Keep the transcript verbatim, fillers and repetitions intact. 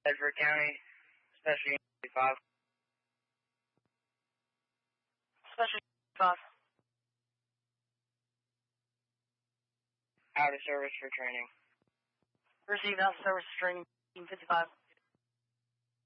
Bedford County, Special Unit five. Special five. Out of service for training. Received out of service training, fifty-five.